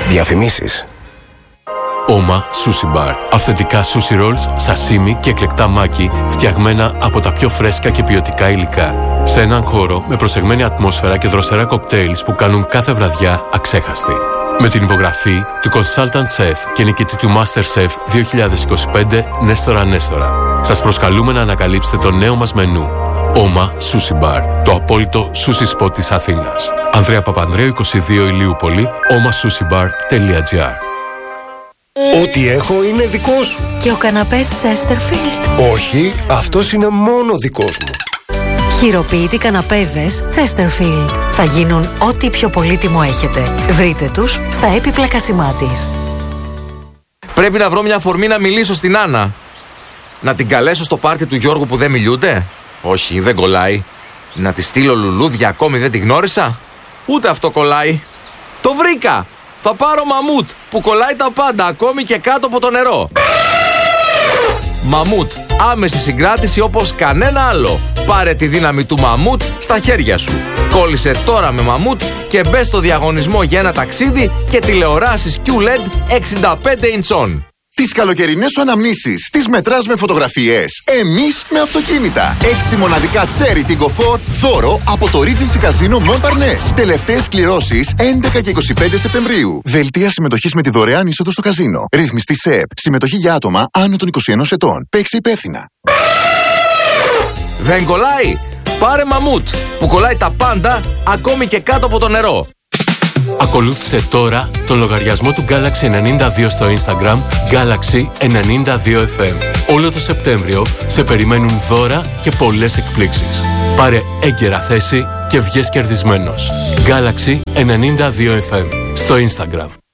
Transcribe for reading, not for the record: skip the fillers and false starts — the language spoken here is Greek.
Διαφημίσεις. Oma Sushi Bar. Αυθεντικά sushi rolls, σασίμι και εκλεκτά μάκι φτιαγμένα από τα πιο φρέσκα και ποιοτικά υλικά. Σε έναν χώρο με προσεγμένη ατμόσφαιρα και δροσερά κοκτέιλς που κάνουν κάθε βραδιά αξέχαστη. Με την υπογραφή του Consultant Chef και νικητή του MasterChef 2025 Νέστορα Νέστορα. Σας προσκαλούμε να ανακαλύψετε το νέο μας μενού. Oma Sushi Bar, το απόλυτο sushi spot της Αθήνας. Ανδρέα Παπανδρέου 22 Ηλιούπολη, omasushibar.gr. Ό,τι έχω είναι δικό σου. Και ο καναπές Chesterfield? Όχι, αυτός είναι μόνο δικός μου. Χειροποίητοι καναπέδες Chesterfield. Θα γίνουν ό,τι πιο πολύτιμο έχετε. Βρείτε τους στα έπιπλα Κασιμάτης. Πρέπει να βρω μια αφορμή να μιλήσω στην Άννα. Να την καλέσω στο πάρτι του Γιώργου που δεν μιλούνται? Όχι, δεν κολλάει. Να τη στείλω λουλούδια, ακόμη δεν τη γνώρισα? Ούτε αυτό κολλάει. Το βρήκα! Θα πάρω μαμούτ που κολλάει τα πάντα, ακόμη και κάτω από το νερό. Μαμούτ, άμεση συγκράτηση όπως κανένα άλλο. Πάρε τη δύναμη του μαμούτ στα χέρια σου. Κόλλησε τώρα με μαμούτ και μπες στο διαγωνισμό για ένα ταξίδι και τηλεοράσεις QLED 65 ιντσών. Τις καλοκαιρινές σου αναμνήσεις τις μετράς με φωτογραφίες. Εμείς με αυτοκίνητα. 6 μοναδικά Cherry Tiggo 4 δώρο από το Regency Casino Montparnasse. Τελευταίες κληρώσεις 11 και 25 Σεπτεμβρίου. Δελτία συμμετοχής με τη δωρεάν είσοδο στο καζίνο. Ρύθμιστη ΣΕΠ. Συμμετοχή για άτομα άνω των 21 ετών. Παίξε υπεύθυνα. Δεν κολλάει? Πάρε μαμούτ που κολλάει τα πάντα, ακόμη και κάτω από το νερό. Ακολούθησε τώρα το λογαριασμό του Galaxy 92 στο Instagram Galaxy 92FM. Όλο το Σεπτέμβριο σε περιμένουν δώρα και πολλές εκπλήξεις. Πάρε έγκαιρα θέση και βγες κερδισμένος. Galaxy 92FM στο Instagram.